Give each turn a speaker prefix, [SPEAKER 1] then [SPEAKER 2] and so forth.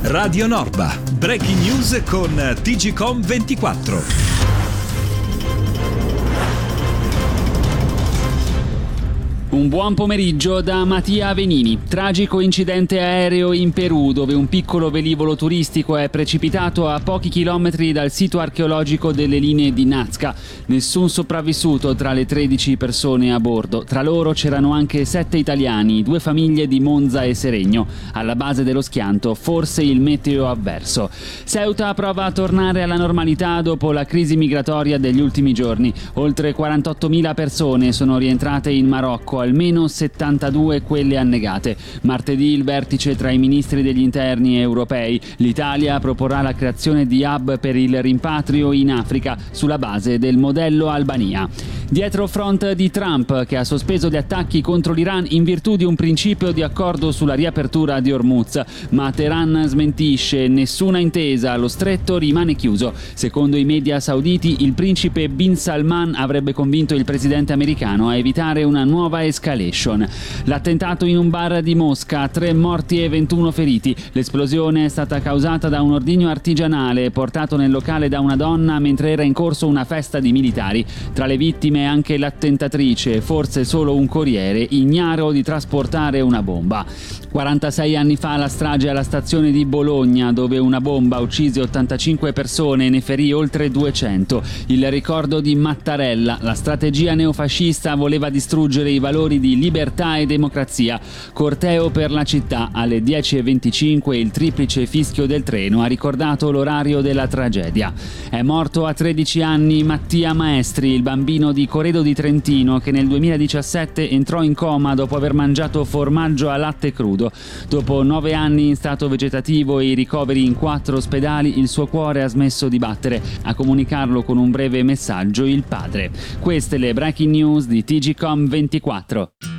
[SPEAKER 1] Radio Norba. Breaking news con TGcom 24.
[SPEAKER 2] Un buon pomeriggio da Mattia Venini. Tragico incidente aereo in Perù, dove un piccolo velivolo turistico è precipitato a pochi chilometri dal sito archeologico delle linee di Nazca. Nessun sopravvissuto tra le 13 persone a bordo. Tra loro c'erano anche 7 italiani, 2 famiglie di Monza e Seregno. Alla base dello schianto forse il meteo avverso. Ceuta prova a tornare alla normalità dopo la crisi migratoria degli ultimi giorni. Oltre 48.000 persone sono rientrate in Marocco, almeno 72 quelle annegate. Martedì il vertice tra i ministri degli interni europei. L'Italia proporrà la creazione di hub per il rimpatrio in Africa sulla base del modello Albania. Dietro front di Trump, che ha sospeso gli attacchi contro l'Iran in virtù di un principio di accordo sulla riapertura di Hormuz, ma Teheran smentisce: nessuna intesa, lo stretto rimane chiuso. Secondo i media sauditi, il principe Bin Salman avrebbe convinto il presidente americano a evitare una nuova escalation. L'attentato in un bar di Mosca, 3 morti e 21 feriti. L'esplosione è stata causata da un ordigno artigianale portato nel locale da una donna mentre era in corso una festa di militari. Tra le vittime anche l'attentatrice, forse solo un corriere, ignaro di trasportare una bomba. 46 anni fa la strage alla stazione di Bologna, dove una bomba uccise 85 persone e ne ferì oltre 200. Il ricordo di Mattarella: la strategia neofascista voleva distruggere i valori di libertà e democrazia. Corteo per la città, alle 10:25 il triplice fischio del treno ha ricordato l'orario della tragedia. È morto a 13 anni Mattia Maestri, il bambino di Coredo di Trentino che nel 2017 entrò in coma dopo aver mangiato formaggio a latte crudo. Dopo 9 anni in stato vegetativo e i ricoveri in 4 ospedali, il suo cuore ha smesso di battere. A comunicarlo con un breve messaggio il padre. Queste le breaking news di TGcom 24.